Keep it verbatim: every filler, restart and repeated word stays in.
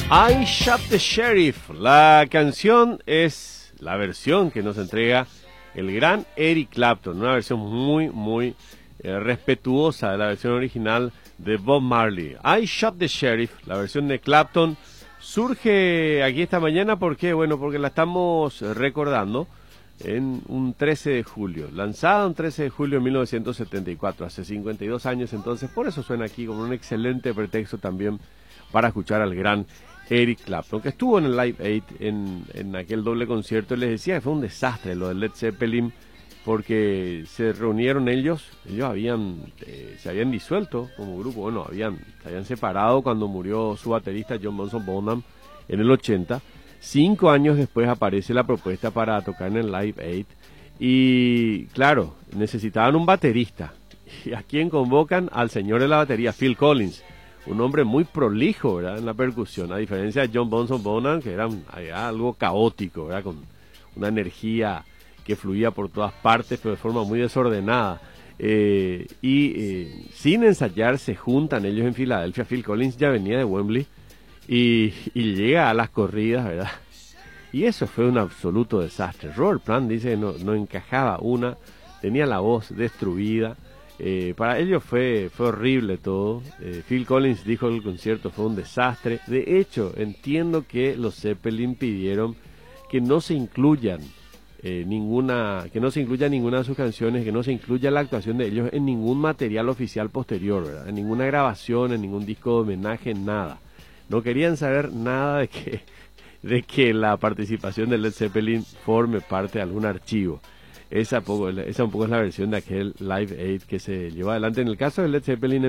I Shot the Sheriff. La canción es la versión que nos entrega el gran Eric Clapton, una versión muy, muy eh, respetuosa de la versión original de Bob Marley. I Shot the Sheriff, la versión de Clapton, surge aquí esta mañana porque, bueno, porque la estamos recordando en un trece de julio, lanzada un trece de julio de mil novecientos setenta y cuatro, hace cincuenta y dos años, entonces por eso suena aquí como un excelente pretexto también para escuchar al gran Eric Clapton, que estuvo en el Live Aid en, en aquel doble concierto. Y les decía que fue un desastre lo del Led Zeppelin, porque se reunieron ellos, ellos habían eh, se habían disuelto como grupo, bueno, habían se habían separado cuando murió su baterista John Bonham Bonham en el ochenta. Cinco años después aparece la propuesta para tocar en el Live Aid y, claro, necesitaban un baterista. ¿Y a quién convocan? Al señor de la batería, Phil Collins, un hombre muy prolijo, ¿verdad?, en la percusión, a diferencia de John Bonham Bonham, que era, era algo caótico, ¿verdad?, con una energía que fluía por todas partes, pero de forma muy desordenada. Eh, y eh, sin ensayar se juntan ellos en Filadelfia. Phil Collins ya venía de Wembley y, y llega a las corridas, ¿verdad? Y eso fue un absoluto desastre. Robert Plant dice que no, no encajaba una, tenía la voz destruida. Eh, para ellos fue, fue horrible todo. eh, Phil Collins dijo que el concierto fue un desastre. De hecho, entiendo que los Zeppelin pidieron que no se incluyan eh, ninguna, que no se incluya ninguna de sus canciones, que no se incluya la actuación de ellos en ningún material oficial posterior, ¿verdad?, en ninguna grabación, en ningún disco de homenaje, nada. No querían saber nada de que, de que la participación de Led Zeppelin forme parte de algún archivo. Esa, poco, esa un poco es la versión de aquel Live Aid que se llevó adelante. En el caso de Led Zeppelin,